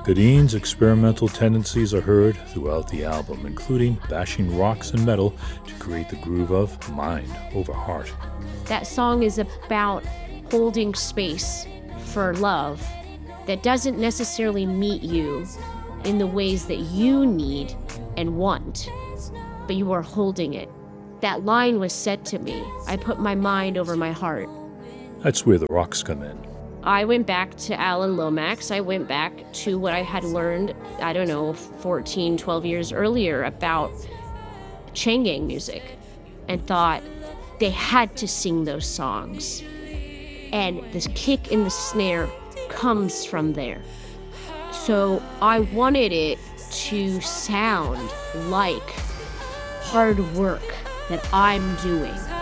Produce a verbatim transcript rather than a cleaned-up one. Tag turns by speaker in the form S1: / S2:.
S1: Gadine's experimental tendencies are heard throughout the album, including bashing rocks and metal to create the groove of Mind Over Heart.
S2: That song is about holding space for love that doesn't necessarily meet you in the ways that you need and want, but you are holding it. That line was said to me. I put my mind over my heart.
S1: That's where the rocks come in.
S2: I went back to Alan Lomax. I went back to what I had learned, I don't know, fourteen, twelve years earlier about chain gang music, and thought they had to sing those songs. And this kick in the snare comes from there. So I wanted it to sound like hard work that I'm doing.